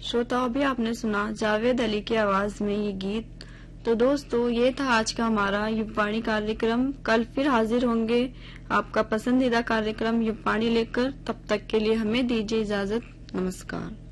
श्रोताओं, भी आपने सुना जावेद अली की आवाज में ये गीत। तो दोस्तों, ये था आज का हमारा युगवाणी कार्यक्रम। कल फिर हाजिर होंगे आपका पसंदीदा कार्यक्रम युगवाणी लेकर। तब तक के लिए हमें दीजिए इजाजत। नमस्कार।